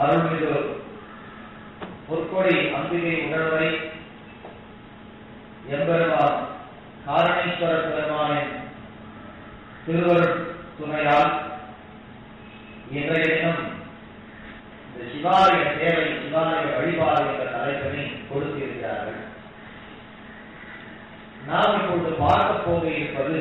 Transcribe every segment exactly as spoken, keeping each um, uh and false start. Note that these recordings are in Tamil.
அருள்மிகு பொற்கொடி அம்பிகை உணர்வை எம்பெருமான் காரணேஸ்வர பெருமானின் திருவருட் துணையால் இன்றைய தினம் இந்த சிவாலய சேவை சிவாலய வழிபாடு என்ற தலைப்பினை கொடுத்திருக்கிறார்கள். நாம் இப்பொழுது பார்க்க போக இருப்பது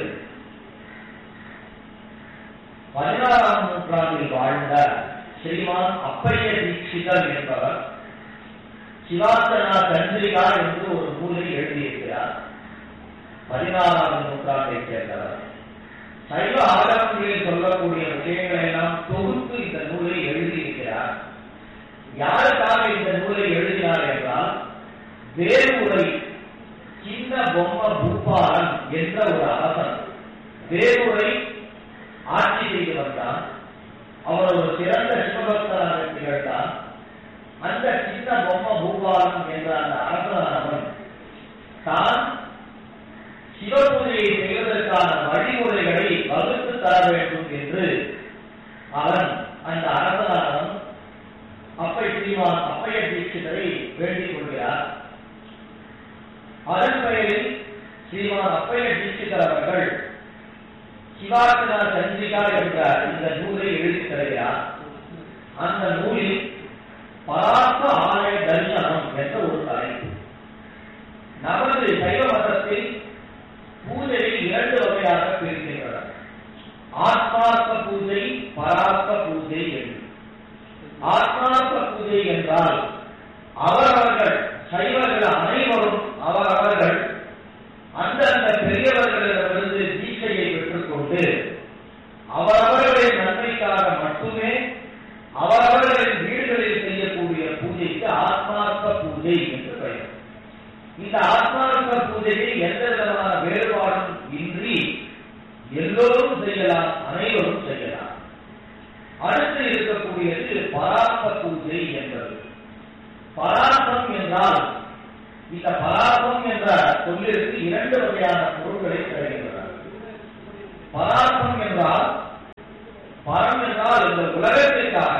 பதினாறாம் நூற்றாண்டில் வாழ்ந்த ஸ்ரீமான் அப்பைய தீட்சிதர் என்பவர் சிவார்த்தனா சந்திரிகா என்று ஒரு நூலை எழுதியிருக்கிறார். பதினாறாவது நூற்றாண்டை சேர்ந்தவர். சைவ ஆகமங்களில் சொல்லக்கூடிய விஷயங்களை எல்லாம் தொகுத்து இந்த நூலை எழுதியிருக்கிறார். யாருக்காக இந்த நூலை எழுதினார் என்றால், வேறுமுறை சின்ன பொம்ம பூபாலன் என்ற ஒரு அரசன் வேறுமுறை ஆட்சி செய்து வந்தான். அவர் ஒரு சிறந்த சிவபக்தராக திகழ்ந்தான். அந்த சின்ன பொம்ம பூபாலன் என்ற அந்த அரசனானவன் தான் சிவபூஜையை செய்வதற்கான வழிமுறைகளை வகுத்து தர வேண்டும் என்று அவன் அந்த அரசனானவன் அப்பை ஸ்ரீமான் அப்பைய தீட்சிதரை வேண்டிக் கொள்கிறார். அதன் பெயரில் ஸ்ரீமான் அப்பைய தீட்சிதர் அவர்கள் சிவார்த்தனா சந்திரிகா என்ற இந்த நூலை எழுதி தருகிறார். அந்த நூலில் பரார்த்த ஆலய தரிசனம் என்ற ஒரு தலைப்பு. நமது சைவ மதத்தில் பூஜையை இரண்டு வகையாக பிரிக்கின்றனர். ஆத்மார்த்த பூஜை, பரார்த்த பூஜை என்று. ஆத்மார்த்த பூஜை என்றால் அவரவர்கள் சைவர்கள் அனைவரும் அவரவர்கள் அந்தந்த பெரியவர்களிடமிருந்து தீட்சையை பெற்றுக்கொண்டு அவரவர்களின் நன்மைக்காக மட்டுமே அவரவர்களின் வீடுகளில் செய்யக்கூடிய பூஜைக்கு ஆத்மார்த்த பூஜை என்று பெயர். இந்த ஆத்மார்த்த பூஜையை எந்த விதமான வேறுபாடும் இன்றி எல்லோரும் செய்யலாம், அனைவரும் செய்யலாம். அடுத்து இருக்கக்கூடியது பரார்த்த பூஜை என்பது. பரார்த்தம் என்றால், இந்த பரார்த்தம் என்ற சொல்லிற்கு இரண்டு வகையான பொருட்களை தருகின்றன. பரார்த்தம் என்றால், பரம் என்றால் இந்த உலகத்திற்காக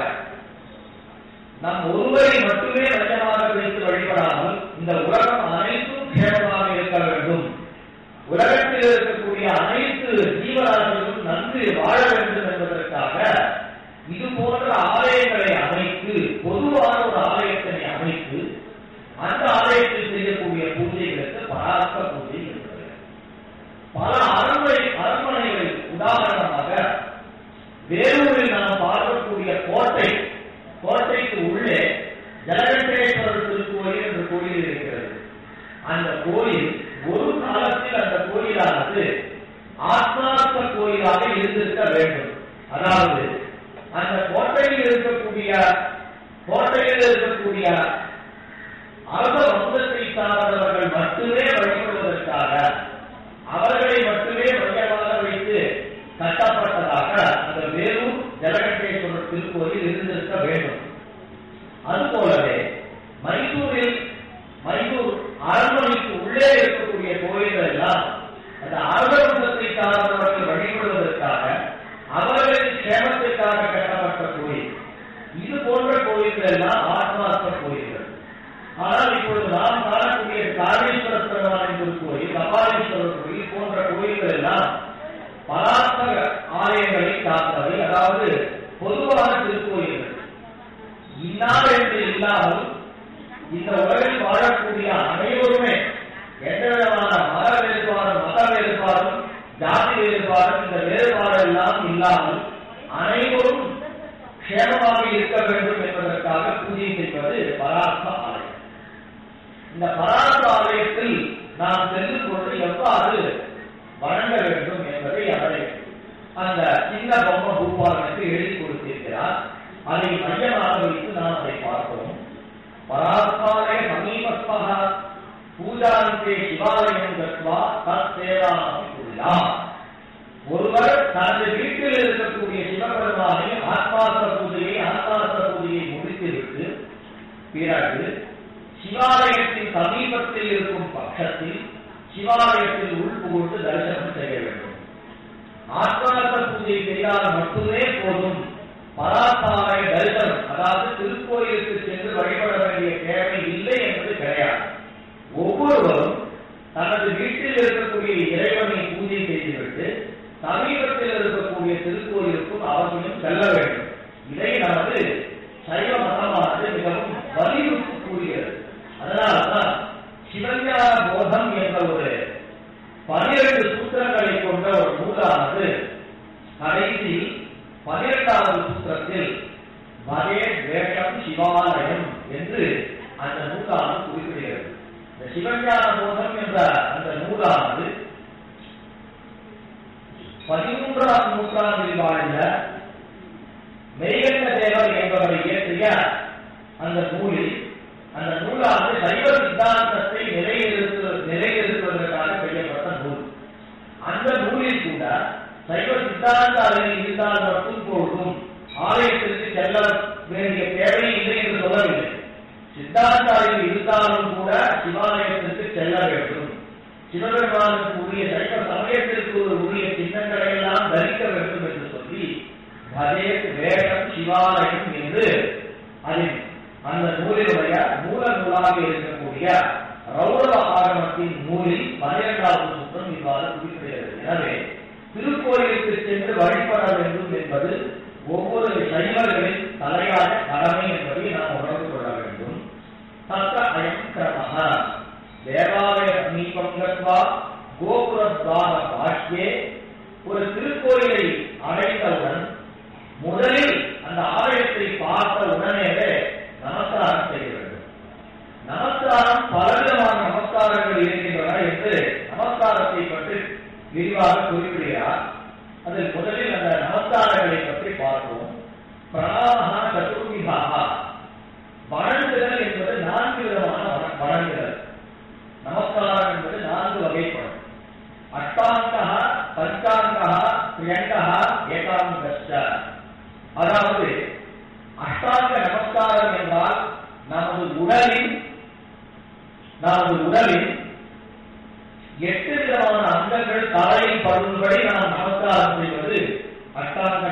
நம் ஒருவரை மட்டுமே மையமாக வைத்து வழிபடாமல் இந்த உலகம் அனைத்தும் கேமமாக இருக்க வேண்டும், உலகத்தில் இருக்கக்கூடிய அனைத்து ஜீவராசிகளும் நன்கு வாழ வேண்டும் என்பதற்காக இது போன்ற ஆலயங்களை அமைத்து, பொதுவான ஒரு ஆலயத்தினை அமைத்து அந்த ஆலயத்தில் செய்யக்கூடிய பூஜைகளுக்கு பரார்த்த பூஜை என்பது. பல அரண்மனை அரண்மனைகளில் உதாரணமாக வேலூரில் நாம் பார்க்கக்கூடிய கோட்டை, கோட்டைக்கு உள்ளே ஜலகண்டேஸ்வரர் திருக்கோயில் என்ற கோயில் இருக்கிறது. அந்த கோயில் ஒரு காலத்தில் அந்த கோயிலானது ஆத்மார்த்த கோயிலாக இருந்திருக்க வேண்டும். அதாவது அந்த கோட்டையில் இருக்கக்கூடிய கோட்டையில் இருக்கக்கூடிய அரச வம்சத்தை சார்ந்தவர்கள் மட்டுமே வழிபடுவதற்காக அவர்களை மட்டுமே மையமாக வைத்து கட்டப்பட்டதாக அந்த வேலூர் ஜலகண்டேஸ்வரர் திருக்கோயில் இருந்திருக்க வேண்டும். அதுபோலவே மைசூரில் மைசூர் அரண்மனைக்கு உள்ளே இருக்கக்கூடிய கோயில்கள் எல்லாம் அந்த அரச வம்சத்தை சார்ந்தவர்கள் வழிபடுவதற்காக அவர்களின் சேமத்திற்காக கட்டப்பட்ட கோயில். இது போன்ற கோயில்கள் எல்லாம் ஆத்மார்த்த கோயில்கள். ஆனால் இப்பொழுது நாம் காணக்கூடிய காரணேஸ்வர பெருமானின் திருக்கோயில், கபாலீஸ்வரர் கோயில் போன்ற கோயில்கள் எல்லாம் பரார்த்த ஆலயங்களை சார்ந்தவை, அதாவது பொதுவான திருக்கோயில்கள். இன்னார் என்று இல்லாமல் இந்த உலகில் வாழக்கூடிய அனைவருமே எந்த விதமான மத வேறுபாடும் மத வேறுபாடும் ஜாதி வேறுபாடும் இந்த வேறுபாடு எல்லாம் இல்லாமல் அனைவரும் க்ஷேமமாக இருக்க வேண்டும் என்பதற்காக பூஜை செய்வது பரார்த்த ஆலயம். இந்த பரார்த்த ஆலயத்தில் நாம் தெரிந்து கொண்டு எவ்வாறு வணங்க வேண்டும் என்பதை அவரை அந்த சின்ன பொம்ம பூபாலனுக்கு எழுதி கொடுத்திருக்கிறார். அதை மையமாக வைத்து நாம் அதை பார்க்கிறோம். பரார்த்தாலய சமீபஸ்தः பூஜாந்தே சிவாலயம் கத்வா தத் சேவாமி குர்யாத். ஒருவர் தனது வீட்டில் இருக்கக்கூடிய சிவபெருமானை ஆத்மார்த்த பூஜையை ஆத்மார்த்த பூஜையை முடித்துவிட்டு பிறகு சிவாலயத்தின் சமீபத்தில் இருக்கும் பட்சத்தில் சிவாலயத்தில் உள்புகுந்து தரிசனம் செய்ய வேண்டும். ஆத்மார்த்த பூஜை செய்தால் மட்டுமே போதும். பரார்த்தாலய தரிசனம் அதாவது திருக்கோயிலுக்கு சென்று வழிபட வேண்டிய தேவை இல்லை என்பது கிடையாது. ஒவ்வொருவரும் தனது வீட்டில் இருக்கக்கூடிய இறைவனை பூஜை செய்துவிட்டு சமீபத்தில் இருக்கக்கூடிய திருக்கோயிலுக்கும் அவசியம் செல்ல வேண்டும். இதை நமது சைவ மதமானது மிகவும் வலியுறுத்தி கூறுகிறது. அதனால்தான் சிவஞான போதம் என்ற ஒரு பனிரெண்டு சூத்திரங்களை கொண்ட ஒரு நூலானது கடைசி பனிரெண்டாவது சூத்திரத்தில் வதே வேஷம் சிவாலயம் என்று அந்த நூலானது குறிப்பிடுகிறது. இந்த சிவஞான போதம் என்ற அந்த நூலானது பதிமூன்றாம் நூற்றாண்டில் வாழ்ந்த மெய்கண்ட தேவர் என்பவரை இயற்றிய அந்த நூலில் அந்த நூலானது சைவ சித்தாந்தத்தை நிலைநிறுத்து நிலைநிறுத்துவதற்காக செய்யப்பட்ட நூல். அந்த நூலில் கூட சைவ சித்தாந்த அறிவில் இருந்தால் மட்டும் போதும், ஆலயத்திற்கு செல்ல வேண்டிய தேவை இல்லை என்று சொல்லவில்லை. சித்தாந்த அறிவில் இருந்தாலும் கூட சிவாலயத்திற்கு செல்ல வேண்டும், சிவபெருமானுக்கு உரிய சைவ சமயத்திற்கு ஒரு உரிய சின்னங்களை எல்லாம் தரிக்க வேண்டும் என்று சொல்லி அதே வேடம் சிவாலயம் என்று அதில் அந்த நூலினுடைய மூல நூலாக இருக்கக்கூடிய ரௌரவ ஆகமத்தின் நூலில் பனிரெண்டாவது சூத்திரம் இவ்வாறு குறிப்பிடுகிறது. எனவே திருக்கோயிலுக்கு சென்று வழிபட வேண்டும் என்பது ஒவ்வொரு சைவர்களின் தலையாய கடமை என்பதை நாம் உணர்ந்து கொள்ள வேண்டும். தத்த அயம் கிரமஹ தேவாலய சமீபம் கத்வா கோபுரத்வார பாஷ்யே, ஒரு திருக்கோயிலை அடைந்தவுடன் முதலில் அந்த ஆலயத்தை பார்த்த உடனேவே நமஸ்காரம் செய்ய வேண்டும். நமஸ்காரம் பலவிதமான நமஸ்காரங்கள் இருக்கின்றன என்று நமஸ்காரத்தை பற்றி விரிவாக குறிப்பிடுகிறார். அதில் முதலில் அந்த நமஸ்காரங்களை பற்றி பார்ப்போம். பிரணாமஹ சதுர்விதஹ, வணங்குதல் என்பது நான்கு விதமான வணங்குதல். நமஸ்காரம் என்பது நான்கு வகைப்படும். அஷ்டாங்கஹ, பஞ்சாங்கஹ, பிரியங்கஹ, ஏகாங்கஸ்ச. அதாவது அஷ்டாங்க நமஸ்காரம் என்றால் நமது உடலின் நமது உடலின் எட்டு விதமான அங்கங்கள் தலையில் படும்படி நாம் நமஸ்காரம் செய்வது அஷ்டாங்க